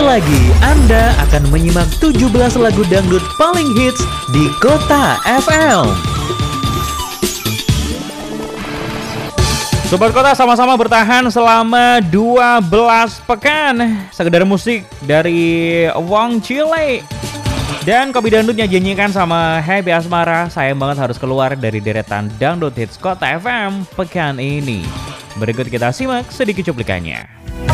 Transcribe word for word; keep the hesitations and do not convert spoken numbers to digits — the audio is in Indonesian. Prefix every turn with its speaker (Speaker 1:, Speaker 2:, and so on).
Speaker 1: lagi Anda akan menyimak tujuh belas lagu dangdut paling hits di Kota F M. Sobat Kota, sama-sama bertahan selama dua belas pekan. Sekedar musik dari Wong Chile dan Kopi Dangdutnya janjikan sama Happy Asmara. Sayang banget harus keluar dari deretan dangdut hits Kota F M pekan ini. Berikut kita simak sedikit cuplikannya.